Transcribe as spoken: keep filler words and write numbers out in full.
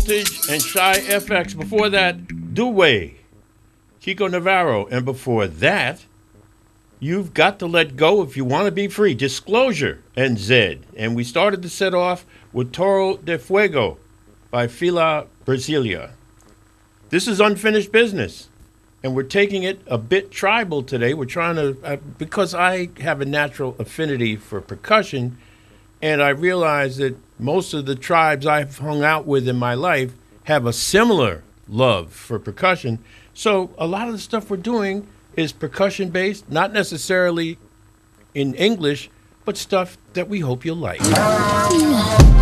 Voltage and Shy F X. Before that, Dewey, Chico Navarro. And before that, You've Got to Let Go If You Want to Be Free, Disclosure and Zed. And we started the set off with Toro de Fuego by Fila Brasilia. This is Unfinished Business. And we're taking it a bit tribal today. We're trying to, uh, because I have a natural affinity for percussion, and I realize that most of the tribes I've hung out with in my life have a similar love for percussion. So a lot of the stuff we're doing is percussion-based, not necessarily in English, but stuff that we hope you'll like.